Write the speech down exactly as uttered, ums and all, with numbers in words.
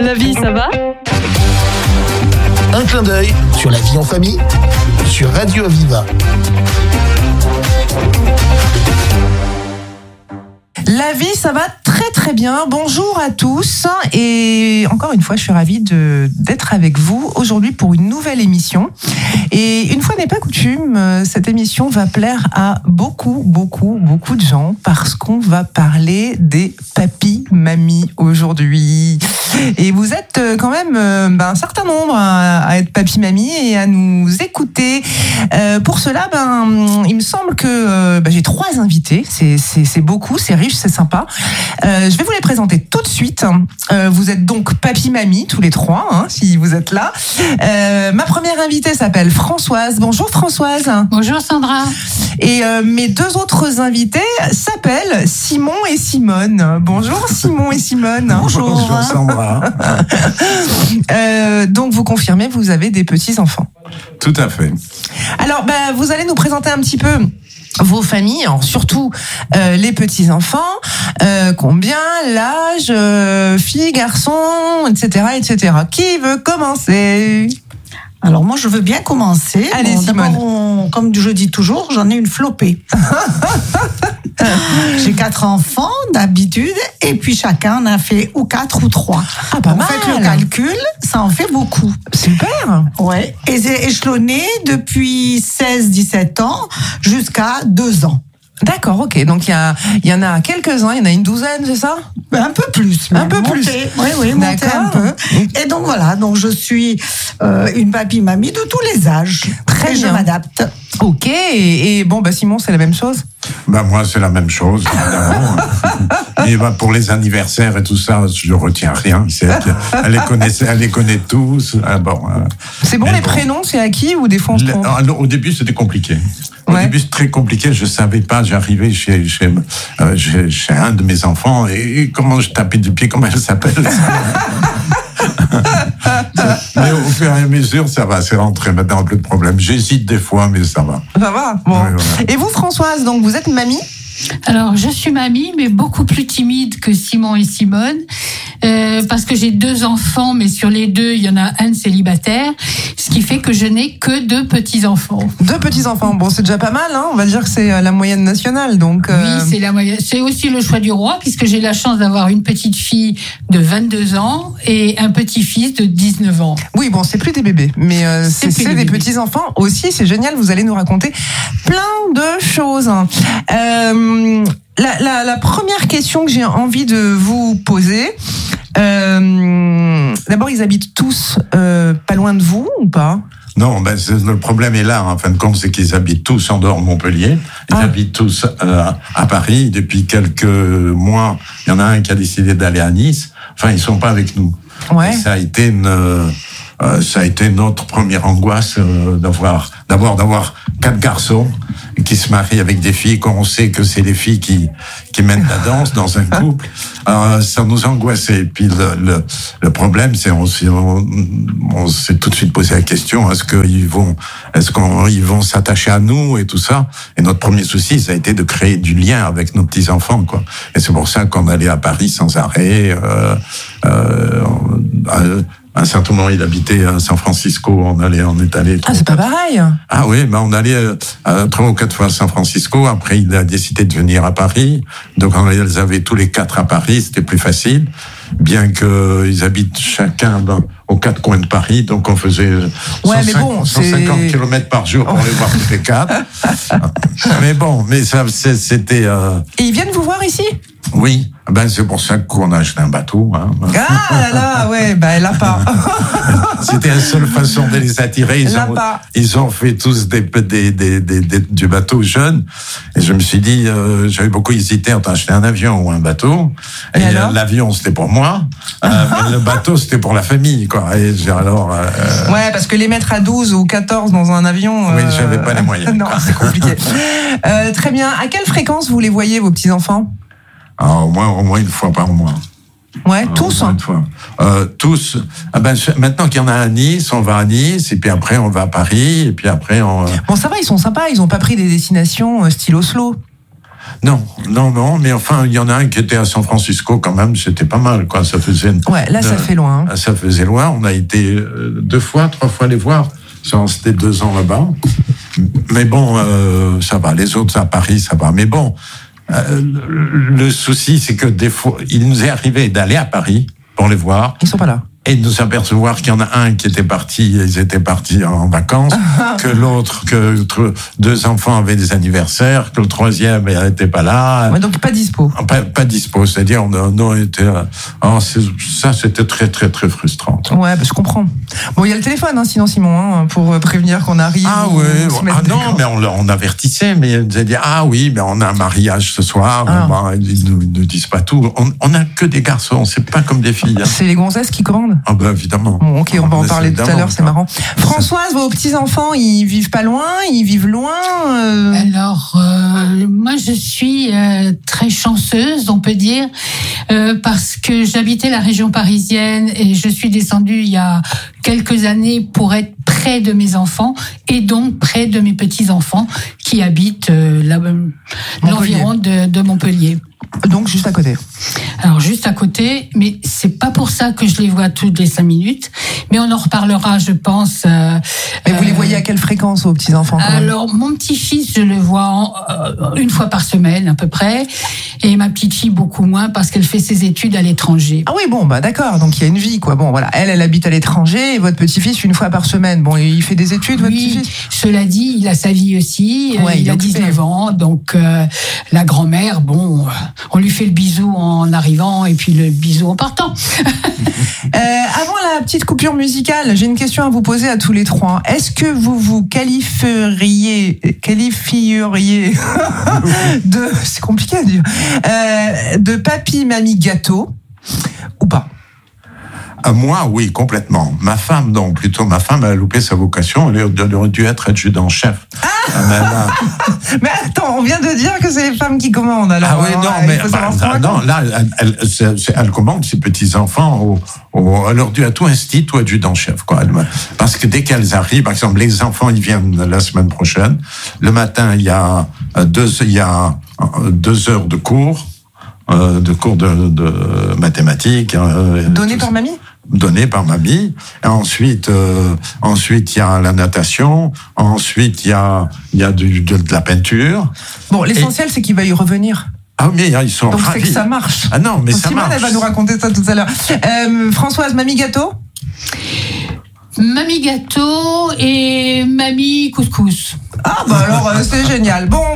La vie, ça va ? Un clin d'œil sur la vie en famille sur Radio Aviva. La vie, ça va très très bien. Bonjour à tous et encore une fois, je suis ravie de, d'être avec vous aujourd'hui pour une nouvelle émission. Et une fois n'est pas coutume, cette émission va plaire à beaucoup, beaucoup, beaucoup de gens parce qu'on va parler des papis, mamies aujourd'hui. Et vous êtes quand même ben, un certain nombre à, à être papis, mamie et à nous écouter. Euh, pour cela, ben, il me semble que ben, j'ai trois invités. C'est, c'est, c'est beaucoup, c'est riche, c'est sympa. Euh, je vais vous les présenter tout de suite. Euh, vous êtes donc papy, mamie, tous les trois, hein, si vous êtes là. Euh, ma première invitée s'appelle Françoise. Bonjour Françoise. Bonjour Sandra. Et euh, mes deux autres invités s'appellent Simon et Simone. Bonjour Simon et Simone. Bonjour, Bonjour Sandra. euh, donc vous confirmez, vous avez des petits-enfants. Tout à fait. Alors, bah, vous allez nous présenter un petit peu vos familles, alors surtout euh, les petits-enfants, euh, combien, l'âge, euh, filles, garçons, et cetera, et cetera. Qui veut commencer ? Alors moi, je veux bien commencer. Allez, bon, Simone. On, comme je dis toujours, j'en ai une flopée. J'ai quatre enfants d'habitude, et puis chacun en a fait ou quatre ou trois. Ah, pas Donc, mal. faites le calcul, ça en fait beaucoup. Super. Ouais. Et c'est échelonné depuis seize dix-sept ans jusqu'à deux ans. D'accord, ok. Donc il y a, il y en a quelques-uns, il y en a une douzaine, c'est ça ? Un peu plus. Un peu plus. Oui, oui, monter un peu. Et donc voilà, donc je suis euh, une papy-mamie de tous les âges. Très et bien. Je m'adapte. Ok. Et, et bon, bah Simon, c'est la même chose ? Bah moi, c'est la même chose, évidemment. Et bah, pour les anniversaires et tout ça, je retiens rien. C'est elle, qui- elle les connaît, elle les connaît tous. Ah, bon, euh, C'est bon, mais les prénoms, c'est acquis ou des fois on se Le- trompe ? alors, au début, c'était compliqué. Au Ouais. début, c'était très compliqué. Je savais pas. J'arrivais chez chez, euh, chez chez un de mes enfants et, et comment je tapais du pied, comment elle s'appelle. Mais au fur et à mesure, ça va. C'est rentré maintenant, plus de problème. J'hésite des fois, mais ça va. Ça va. Bon. Ouais, voilà. Et vous, Françoise, donc vous êtes mamie ? Alors, je suis mamie, mais beaucoup plus timide que Simon et Simone, euh, parce que j'ai deux enfants, mais sur les deux, il y en a un célibataire, ce qui fait que je n'ai que deux petits-enfants. Deux petits-enfants. Bon, c'est déjà pas mal, hein. On va dire que c'est euh, la moyenne nationale, donc. euh, Oui, c'est la moyenne. C'est aussi le choix du roi, puisque j'ai la chance d'avoir une petite fille de vingt-deux ans et un petit-fils de dix-neuf ans. Oui, bon, c'est plus des bébés, mais euh, c'est, C'est plus c'est des des bébés. petits-enfants aussi. C'est génial. Vous allez nous raconter plein de choses. Euh, la, la, la première question que j'ai envie de vous poser. Euh, d'abord, ils habitent tous euh, pas loin de vous ou pas ? Non, ben c'est, le problème est là, en fin de compte, c'est qu'ils habitent tous en dehors de Montpellier. Ils Ah. habitent tous euh, à Paris depuis quelques mois. Il y en a un qui a décidé d'aller à Nice. Enfin, ils sont pas avec nous. Ouais. Et ça a été une, euh, ça a été notre première angoisse euh, d'avoir, d'abord d'avoir quatre garçons qui se marient avec des filles qu'on sait que c'est les filles qui qui mènent la danse dans un couple. Euh, ça nous angoissait. Et puis le, le, le problème, c'est on, s'est- on, on s'est tout de suite posé la question est-ce qu'ils vont, est-ce qu'on ils vont s'attacher à nous et tout ça. Et notre premier souci, ça a été de créer du lien avec nos petits enfants, quoi. Et c'est pour ça qu'on allait à Paris sans arrêt. Euh, euh, euh, à un certain moment, il habitait à San Francisco. On allait, on est allé. Ah, c'est pas pareil. Ah oui, ben on allait euh, euh, trois ou quatre fois à San Francisco. Après, il a décidé de venir à Paris. Donc, on les avait tous les quatre à Paris. C'était plus facile, bien que ils habitent chacun dans, aux quatre coins de Paris. Donc, on faisait Ouais, mais cent cinquante bon, cent cinquante c'est- kilomètres par jour pour les voir tous les quatre. Mais bon, mais ça, c'est- c'était euh, Et ils viennent vous voir ici ? oui. Ben c'est pour ça qu'on a acheté un bateau. Hein. Ah là là, ouais, bah elle a pas. C'était la seule façon de les attirer. Ils Elle l'a ont, pas. ils ont fait tous des, des, des, des, des- du bateau jeune. Et je me suis dit, euh, j'avais beaucoup hésité entre acheter un avion ou un bateau. Et, Et alors euh, l'avion, c'était pour moi. Euh, mais le bateau, c'était pour la famille, quoi. Et j'ai alors, euh, Ouais, parce que les mettre à douze ou quatorze dans un avion. Oui, euh, j'avais pas les moyens. Non, c'est compliqué. euh, très bien. À quelle fréquence vous les voyez, vos petits-enfants ? alors, au moins, au moins une fois par mois. Ouais, Euh, tous. au moins une fois. Euh, tous. Ah ben, je- maintenant qu'il y en a à Nice, on va à Nice, et puis après on va à Paris, et puis après on. Bon, ça va, ils sont sympas. Ils ont pas pris des destinations euh, style Oslo. Non, non, non, mais enfin, il y en a un qui était à San Francisco quand même, c'était pas mal, quoi. Ça faisait. Une, ouais, là, ça euh, fait loin. Hein. Ça faisait loin. On a été deux fois, trois fois les voir. Ça, c'était deux ans là-bas. Mais bon, euh, ça va. Les autres à Paris, ça va. Mais bon, euh, le souci, c'est que des fois, il nous est arrivé d'aller à Paris pour les voir. Ils sont pas là. Et de nous apercevoir qu'il y en a un qui était parti, ils étaient partis en vacances, que l'autre, que deux enfants avaient des anniversaires, que le troisième n'était pas là. Ouais, donc pas dispo. Pas, pas dispo, c'est-à-dire on a, on a été, oh, ça c'était très très très frustrant. Ouais, bah, je comprends. Bon, il y a le téléphone, hein, sinon Simon, hein, pour prévenir qu'on arrive. Ah oui, ah non, mais on, on avertissait, mais ils nous a dit ah oui, mais on a un mariage ce soir. Ah. Bah, ils nous, nous disent pas tout. On, on a que des garçons, c'est pas comme des filles. Hein. C'est les gonzesses qui commandent. Ah ben évidemment. Bon, ok, on va en parler tout à l'heure, c'est marrant. Françoise, vos petits-enfants, ils vivent pas loin, ils vivent loin euh... Alors, euh, moi je suis euh, très chanceuse, on peut dire, euh, parce que j'habitais la région parisienne et je suis descendue il y a quelques années pour être près de mes enfants et donc près de mes petits-enfants qui habitent euh, là, l'environ de, de Montpellier. Donc juste à côté. Alors juste à côté, mais c'est pas pour ça que je les vois toutes les cinq minutes. Mais on en reparlera, je pense. Euh, mais vous euh, les voyez à quelle fréquence, vos petits enfants? Alors mon petit-fils, je le vois en, euh, une fois par semaine à peu près, et ma petite fille beaucoup moins parce qu'elle fait ses études à l'étranger. Ah oui, bon bah d'accord. Donc il y a une vie quoi. Bon voilà, elle, elle habite à l'étranger et votre petit-fils une fois par semaine. Bon, il fait des études, oui, votre petit-fils. Cela dit, il a sa vie aussi. Ouais, il, il a dix-neuf ans, donc euh, la grand-mère, bon. On lui fait le bisou en arrivant et puis le bisou en partant. euh, avant la petite coupure musicale, j'ai une question à vous poser à tous les trois. Est-ce que vous vous qualifieriez, qualifieriez de, c'est compliqué à dire, euh, de papy, mamie gâteau ou pas? Moi, oui, complètement. Ma femme, non. Plutôt, ma femme a loupé sa vocation. Elle aurait dû être adjudant-chef. Ah mais, mais attends, on vient de dire que c'est les femmes qui commandent. Alors, ah oui, non, alors, mais bah, bah, non, là, elle, elle, elle commande ses petits-enfants. Au, au, elle aurait dû être tout instit ou adjudant-chef. Quoi. Parce que dès qu'elles arrivent, par exemple, les enfants, ils viennent la semaine prochaine. Le matin, il y a deux, il y a deux heures de cours. Euh, de cours de, de mathématiques. Euh, Donné par mamie? Donné par mamie. Et ensuite, euh, ensuite il y a la natation. Ensuite, il y a, il y a du, de, de la peinture. Bon, l'essentiel, et... c'est qu'il va y revenir. Ah oui, ils sont donc ravis. Donc c'est que ça marche. Ah non, mais donc ça Simone, marche. Elle va nous raconter ça tout à l'heure. Euh, Françoise, mamie gâteau? Mamie gâteau et mamie couscous. Ah bah alors, c'est génial. Bon.